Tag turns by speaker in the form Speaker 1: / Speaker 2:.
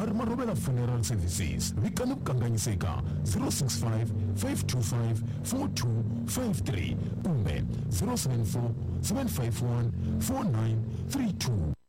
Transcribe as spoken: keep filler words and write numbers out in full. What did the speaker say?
Speaker 1: Armarobela Funeral Services. Vikanu Kanganyiseka zero six five, five two five, four two five three. Umbe zero seven four, seven five one, four nine three two.